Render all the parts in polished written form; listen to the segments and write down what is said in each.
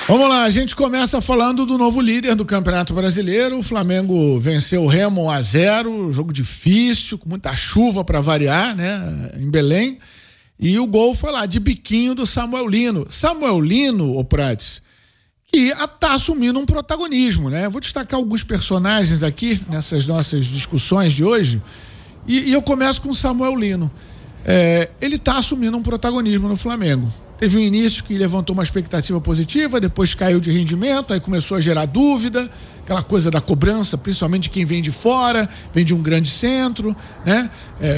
Vamos lá, a gente começa falando do novo líder do Campeonato Brasileiro. O Flamengo venceu o Remo 1-0, jogo difícil, com muita chuva para variar, né, em Belém. E o gol foi lá de biquinho do Samuel Lino. Samuel Lino, ô Prates, que está assumindo um protagonismo, né? Vou destacar alguns personagens aqui nessas nossas discussões de hoje. E eu começo com o Samuel Lino. Ele está assumindo um protagonismo no Flamengo. Teve um início que levantou uma expectativa positiva, depois caiu de rendimento, aí começou a gerar dúvida, aquela coisa da cobrança, principalmente de quem vem de fora, vem de um grande centro, né?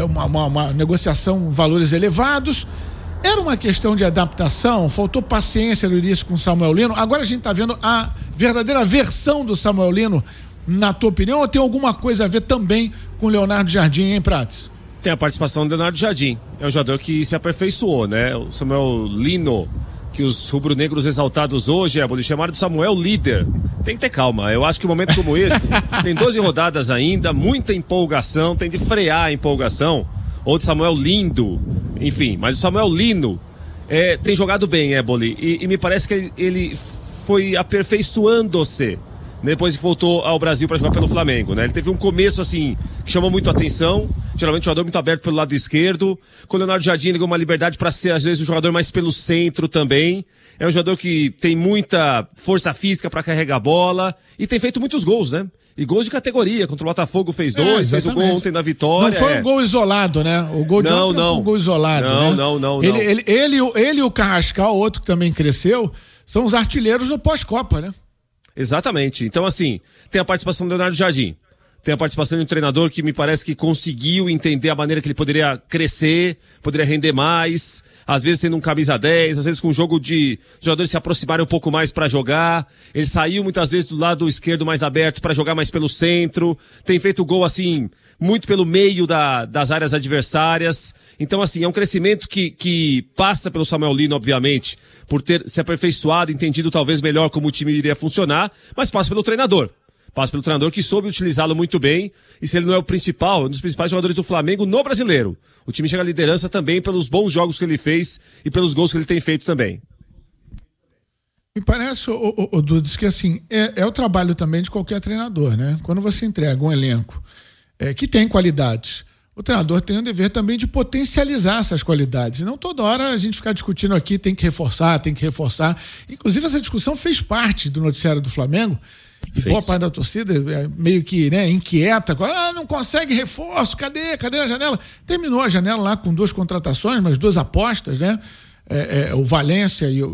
Uma negociação, valores elevados. Era uma questão de adaptação, faltou paciência no início com o Samuel Lino. Agora a gente está vendo a verdadeira versão do Samuel Lino, na tua opinião, ou tem alguma coisa a ver também com o Leonardo Jardim, hein, Prates? Tem a participação do Leonardo Jardim. É um jogador que se aperfeiçoou, né? O Samuel Lino, que os rubro-negros exaltados hoje, chamaram de Samuel Líder. Tem que ter calma. Eu acho que um momento como esse, tem 12 rodadas ainda, muita empolgação, tem de frear a empolgação. Ou de Samuel Lindo, enfim. Mas o Samuel Lino tem jogado bem, Éboli. E me parece que ele foi aperfeiçoando-se depois que voltou ao Brasil para jogar pelo Flamengo, né? Ele teve um começo, assim, que chamou muito a atenção. Geralmente um jogador muito aberto pelo lado esquerdo. Com o Leonardo Jardim, ele ganhou uma liberdade para ser, às vezes, um jogador mais pelo centro também. É um jogador que tem muita força física para carregar a bola. E tem feito muitos gols, né? E gols de categoria. Contra o Botafogo fez 2, fez o gol ontem na vitória. Não foi um gol isolado, né? O gol de ontem não foi um gol isolado, né? Não. Ele e o Carrascal, outro que também cresceu, são os artilheiros do pós-Copa, né? Exatamente. Então, assim, tem a participação do Leonardo Jardim. Tem a participação de um treinador que me parece que conseguiu entender a maneira que ele poderia crescer, poderia render mais, às vezes sendo um camisa 10, às vezes com um jogo de jogadores se aproximarem um pouco mais para jogar. Ele saiu muitas vezes do lado esquerdo mais aberto para jogar mais pelo centro. Tem feito gol, assim, muito pelo meio das áreas adversárias. Então, assim, é um crescimento que passa pelo Samuel Lino, obviamente, por ter se aperfeiçoado, entendido talvez melhor como o time iria funcionar, mas passa pelo treinador. Passa pelo treinador que soube utilizá-lo muito bem. E se ele não é o principal, um dos principais jogadores do Flamengo no Brasileiro. O time chega à liderança também pelos bons jogos que ele fez e pelos gols que ele tem feito também. Me parece, Dudes, que assim, é o trabalho também de qualquer treinador, né? Quando você entrega um elenco que tem qualidades, o treinador tem o dever também de potencializar essas qualidades. E não toda hora a gente ficar discutindo aqui, tem que reforçar. Inclusive, essa discussão fez parte do noticiário do Flamengo. E boa parte da torcida meio que, né, inquieta, não consegue reforço, cadê a janela? Terminou a janela lá com 2 contratações, mas 2 apostas, né? O Valência e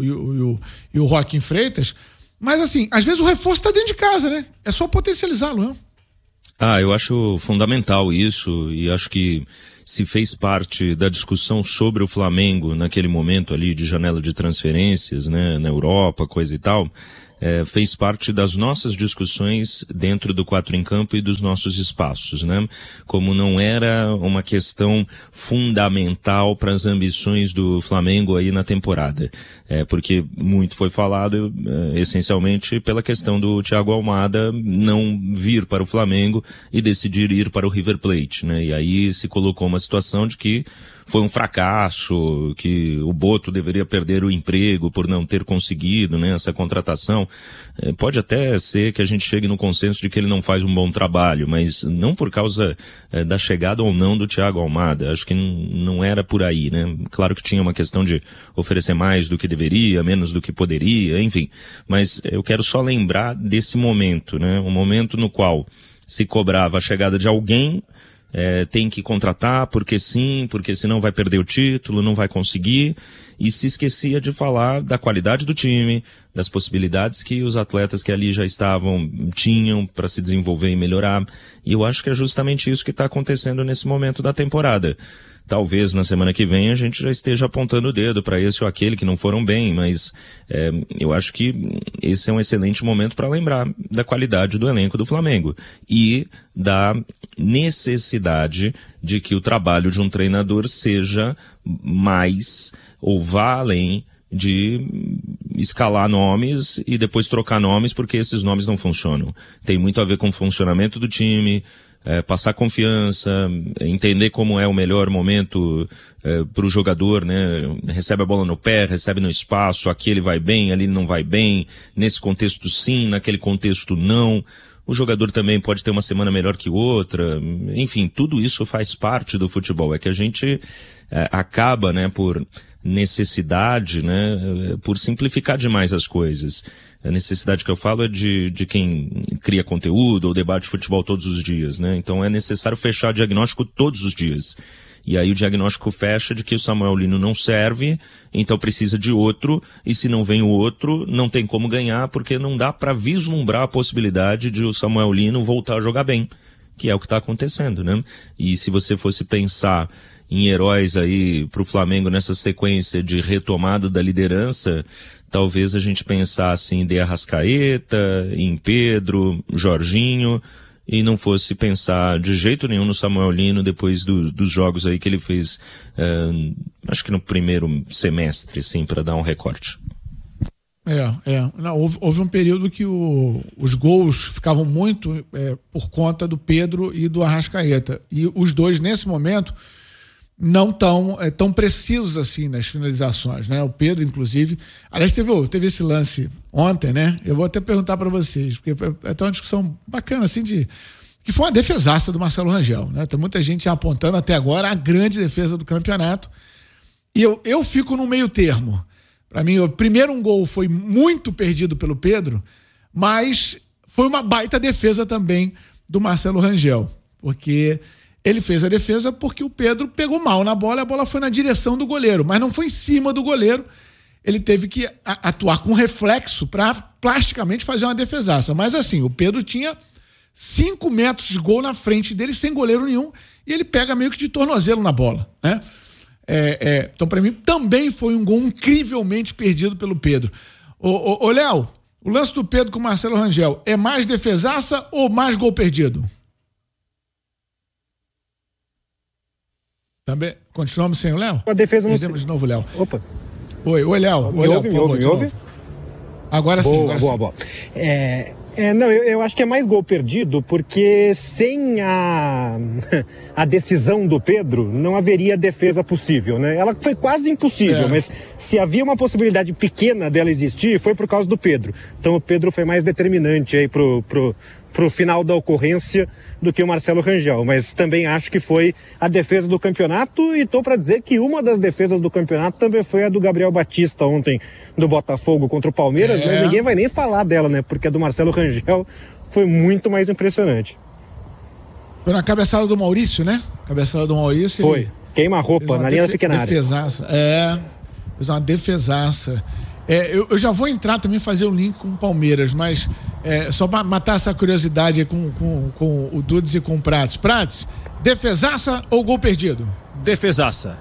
o Joaquim Freitas. Mas assim, às vezes o reforço está dentro de casa, né? É só potencializá-lo, né? Eu acho fundamental isso, e acho que se fez parte da discussão sobre o Flamengo naquele momento ali de janela de transferências, né, na Europa, coisa e tal. Fez parte das nossas discussões dentro do 4 em Campo e dos nossos espaços, né? Como não era uma questão fundamental para as ambições do Flamengo aí na temporada. Porque muito foi falado, essencialmente, pela questão do Thiago Almada não vir para o Flamengo e decidir ir para o River Plate, né? E aí se colocou uma situação de que foi um fracasso, que o Boto deveria perder o emprego por não ter conseguido, né, essa contratação. Pode até ser que a gente chegue no consenso de que ele não faz um bom trabalho, mas não por causa da chegada ou não do Thiago Almada. Acho que não era por aí, né? Claro que tinha uma questão de oferecer mais do que deveria, menos do que poderia, enfim. Mas eu quero só lembrar desse momento, né? Um momento no qual se cobrava a chegada de alguém, tem que contratar porque sim, porque senão vai perder o título, não vai conseguir, e se esquecia de falar da qualidade do time, das possibilidades que os atletas que ali já estavam tinham para se desenvolver e melhorar. E eu acho que é justamente isso que está acontecendo nesse momento da temporada. Talvez na semana que vem a gente já esteja apontando o dedo para esse ou aquele que não foram bem, mas eu acho que esse é um excelente momento para lembrar da qualidade do elenco do Flamengo e da necessidade de que o trabalho de um treinador seja mais ou vá além de escalar nomes e depois trocar nomes porque esses nomes não funcionam. Tem muito a ver com o funcionamento do time, passar confiança, entender como é o melhor momento para o jogador, né? Recebe a bola no pé, recebe no espaço, aqui ele vai bem, ali ele não vai bem, nesse contexto sim, naquele contexto não. O jogador também pode ter uma semana melhor que outra, enfim, tudo isso faz parte do futebol. É que a gente acaba, né, por necessidade, né, por simplificar demais as coisas. A necessidade que eu falo é de quem cria conteúdo ou debate futebol todos os dias, né? Então é necessário fechar diagnóstico todos os dias. E aí o diagnóstico fecha de que o Samuel Lino não serve, então precisa de outro, e se não vem o outro, não tem como ganhar, porque não dá para vislumbrar a possibilidade de o Samuel Lino voltar a jogar bem, que é o que está acontecendo, né? E se você fosse pensar em heróis aí para o Flamengo nessa sequência de retomada da liderança, talvez a gente pensasse em De Arrascaeta, em Pedro, Jorginho, e não fosse pensar de jeito nenhum no Samuel Lino depois dos jogos aí que ele fez, acho que no primeiro semestre, assim, para dar um recorte. Não, houve um período que os gols ficavam muito por conta do Pedro e do Arrascaeta. E os dois, nesse momento, não tão precisos assim nas finalizações, né? O Pedro, inclusive, aliás, teve esse lance ontem, né? Eu vou até perguntar para vocês, porque é até uma discussão bacana, assim, que foi uma defesaça do Marcelo Rangel, né? Tem muita gente apontando até agora a grande defesa do campeonato, e eu fico no meio termo. Para mim, primeiro um gol foi muito perdido pelo Pedro, mas foi uma baita defesa também do Marcelo Rangel, porque ele fez a defesa porque o Pedro pegou mal na bola, a bola foi na direção do goleiro, mas não foi em cima do goleiro. Ele teve que atuar com reflexo para plasticamente fazer uma defesaça. Mas assim, o Pedro tinha 5 metros de gol na frente dele, sem goleiro nenhum, e ele pega meio que de tornozelo na bola, né? Então, para mim, também foi um gol incrivelmente perdido pelo Pedro. Ô Léo, o lance do Pedro com o Marcelo Rangel é mais defesaça ou mais gol perdido? Também continuamos sem o Léo? A defesa não perdemos de novo o Léo. Opa. Oi, Léo. Me ouve? Agora sim. Boa. Não, eu acho que é mais gol perdido, porque sem a decisão do Pedro, não haveria defesa possível, né? Ela foi quase impossível, mas se havia uma possibilidade pequena dela existir, foi por causa do Pedro. Então o Pedro foi mais determinante aí pro final da ocorrência do que o Marcelo Rangel, mas também acho que foi a defesa do campeonato, e tô para dizer que uma das defesas do campeonato também foi a do Gabriel Batista ontem do Botafogo contra o Palmeiras, mas ninguém vai nem falar dela, né, porque a do Marcelo Rangel foi muito mais impressionante. Foi na cabeçada do Maurício, né? Cabeçada do Maurício. Foi, queima-roupa na linha da pequena área. Defesaça, fez uma defesaça. Eu já vou entrar também, fazer o link com o Palmeiras, mas só para matar essa curiosidade aí com o Dudes e com o Prates. Prates, defesaça ou gol perdido? Defesaça.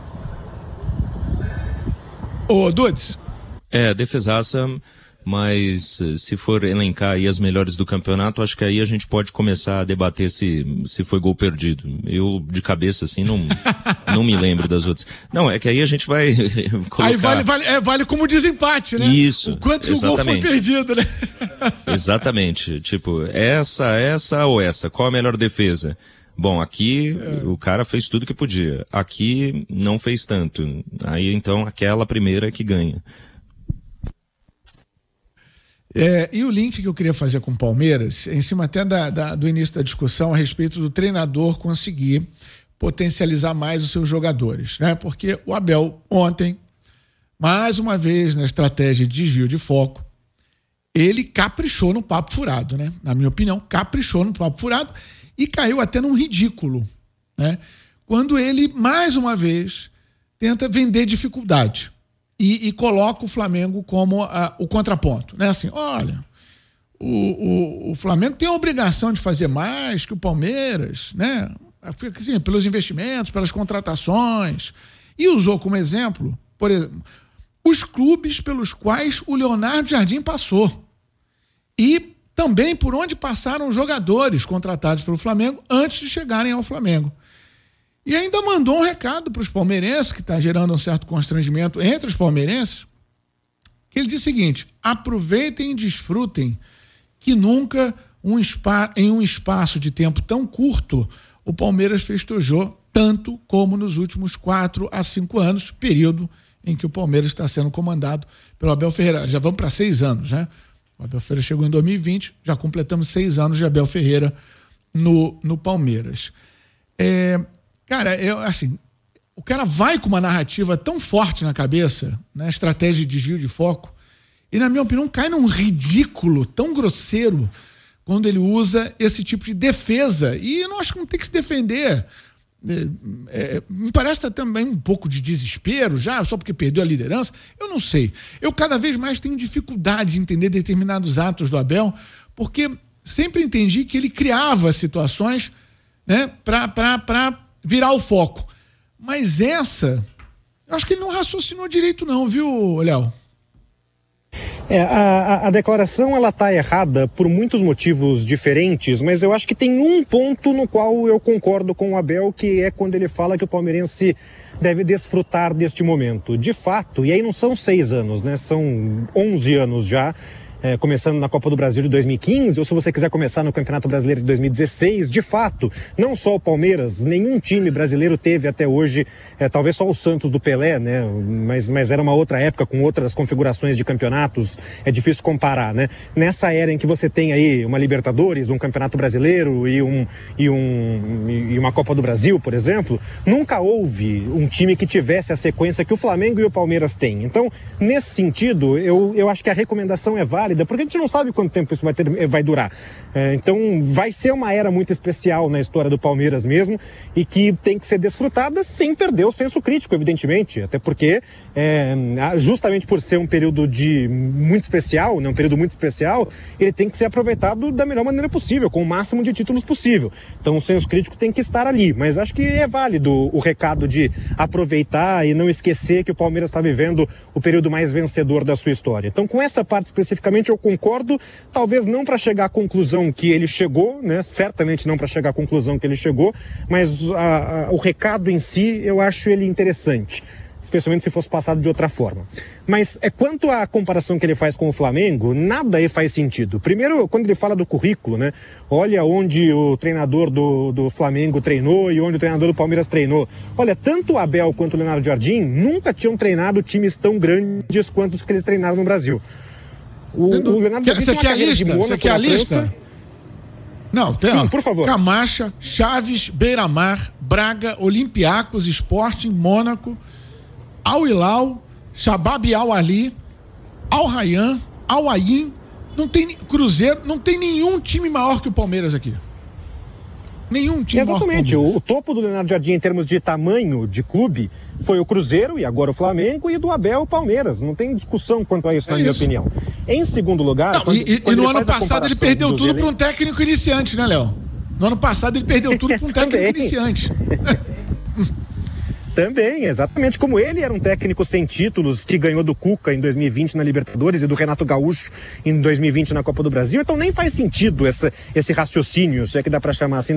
Ô, Dudes? Defesaça, mas se for elencar aí as melhores do campeonato, acho que aí a gente pode começar a debater se foi gol perdido. Eu, de cabeça, assim, não me lembro das outras. Não, é que aí a gente vai colocar... Aí vale como desempate, né? Isso, o quanto que exatamente. O gol foi perdido, né? Exatamente. Tipo, essa ou essa? Qual a melhor defesa? Bom, aqui o cara fez tudo que podia. Aqui não fez tanto. Aí, então, aquela primeira que ganha. E o link que eu queria fazer com o Palmeiras, em cima até do início da discussão a respeito do treinador conseguir potencializar mais os seus jogadores, né? Porque o Abel ontem, mais uma vez na estratégia de desvio de foco, ele caprichou no papo furado, né? Na minha opinião, caprichou no papo furado e caiu até num ridículo, né? Quando ele, mais uma vez, tenta vender dificuldade. E coloca o Flamengo como o contraponto, né? Assim, olha, o Flamengo tem a obrigação de fazer mais que o Palmeiras, né? Assim, pelos investimentos, pelas contratações. E usou como exemplo, por exemplo, os clubes pelos quais o Leonardo Jardim passou. E também por onde passaram os jogadores contratados pelo Flamengo antes de chegarem ao Flamengo. E ainda mandou um recado para os palmeirenses, que está gerando um certo constrangimento entre os palmeirenses, que ele diz o seguinte: aproveitem e desfrutem, que nunca em um espaço de tempo tão curto, o Palmeiras festejou tanto como nos últimos 4 a 5 anos, período em que o Palmeiras está sendo comandado pelo Abel Ferreira. Já vamos para 6 anos, né? O Abel Ferreira chegou em 2020, já completamos 6 anos de Abel Ferreira no Palmeiras. Cara, assim, o cara vai com uma narrativa tão forte na cabeça, né, estratégia de desvio de foco, e, na minha opinião, cai num ridículo tão grosseiro quando ele usa esse tipo de defesa. E eu não acho que não tem que se defender. Me parece também um pouco de desespero, já só porque perdeu a liderança. Eu não sei. Eu cada vez mais tenho dificuldade de entender determinados atos do Abel, porque sempre entendi que ele criava situações, né, para virar o foco. Mas eu acho que ele não raciocinou direito não, viu, Léo? A declaração ela está errada por muitos motivos diferentes, mas eu acho que tem um ponto no qual eu concordo com o Abel, que é quando ele fala que o palmeirense deve desfrutar deste momento. De fato, e aí não são 6 anos, né? São 11 anos já. Começando na Copa do Brasil de 2015, ou se você quiser começar no Campeonato Brasileiro de 2016, de fato, não só o Palmeiras, nenhum time brasileiro teve até hoje, talvez só o Santos do Pelé, né? Mas era uma outra época com outras configurações de campeonatos, é difícil comparar, né? Nessa era em que você tem aí uma Libertadores, um Campeonato Brasileiro e uma Copa do Brasil, por exemplo, nunca houve um time que tivesse a sequência que o Flamengo e o Palmeiras têm. Então, nesse sentido, eu acho que a recomendação é válida, porque a gente não sabe quanto tempo isso vai durar. Então vai ser uma era muito especial na história do Palmeiras mesmo, e que tem que ser desfrutada sem perder o senso crítico, evidentemente, até porque justamente por ser um período muito especial, né, um período muito especial, ele tem que ser aproveitado da melhor maneira possível, com o máximo de títulos possível. Então o senso crítico tem que estar ali, mas acho que é válido o recado de aproveitar e não esquecer que o Palmeiras está vivendo o período mais vencedor da sua história. Então, com essa parte especificamente eu concordo, talvez não para chegar à conclusão que ele chegou, né? Certamente não para chegar à conclusão que ele chegou, mas o recado em si eu acho ele interessante, especialmente se fosse passado de outra forma. Mas quanto à comparação que ele faz com o Flamengo, nada aí faz sentido. Primeiro, quando ele fala do currículo, né? Olha onde o treinador do Flamengo treinou e onde o treinador do Palmeiras treinou. Olha, tanto o Abel quanto o Leonardo Jardim nunca tinham treinado times tão grandes quanto os que eles treinaram no Brasil. O Leonardo Jardim Você quer a lista? Você quer a lista? Não, tem. Sim, por favor. Camacha, Chaves, Beira-Mar, Braga, Olympiacos, Sporting, Mônaco, Al Hilal, Shabab Al-Ali, Al Rayyan, Al Ain, Cruzeiro, não tem nenhum time maior que o Palmeiras aqui. Nenhum time maior que o Palmeiras. Exatamente, o topo do Leonardo Jardim em termos de tamanho de clube foi o Cruzeiro e agora o Flamengo, e do Abel o Palmeiras. Não tem discussão quanto a isso, na minha opinião. Em segundo lugar... Não, e no ano passado ele perdeu tudo para um técnico iniciante, né, Léo? No ano passado ele perdeu tudo para um técnico iniciante. Também, exatamente. Como ele era um técnico sem títulos, que ganhou do Cuca em 2020 na Libertadores e do Renato Gaúcho em 2020 na Copa do Brasil, então nem faz sentido esse raciocínio, se é que dá para chamar assim,